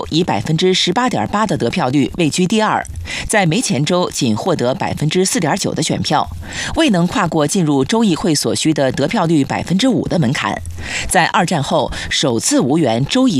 以18.8%的得票率位居第二，在梅前州仅获得4.9%的选票，未能跨过进入州议会所需的得票率5%的门槛。在二战后首次无缘州议